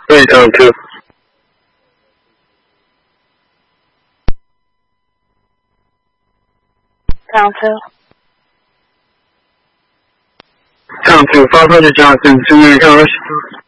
Hey, Tom, too. Down to Tom, too. 500 Johnson, 2 minute conversation.